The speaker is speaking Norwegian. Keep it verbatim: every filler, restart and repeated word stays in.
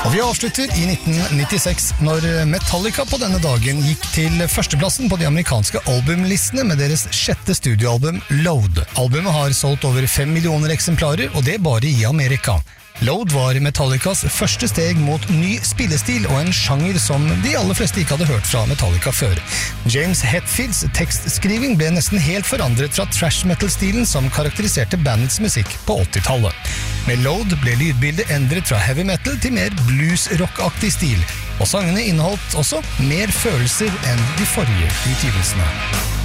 Og vi avslutter i nitten nittiseks, når Metallica på denne dagen gikk til førsteplassen på de amerikanske albumlistene med deres sjette studioalbum Load. Albumet har solgt over fem millioner eksemplarer, og det bare i Amerika. Load var Metallicas første steg mot ny spillestil og en sjanger som de aller fleste ikke hadde hørt fra Metallica før. James Hetfields tekstskriving ble nesten helt forandret fra thrash metal-stilen som karakteriserte bandets musikk på åttitallet. Med Load ble lydbildet endret fra heavy metal til mer blues-rock-aktig stil, og sangene inneholdt også mer følelser enn de forrige utgivelsene.